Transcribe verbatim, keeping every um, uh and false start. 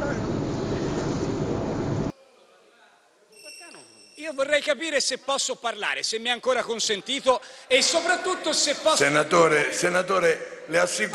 Io vorrei capire se posso parlare, se mi è ancora consentito e soprattutto se posso... Senatore, senatore, le assicuro...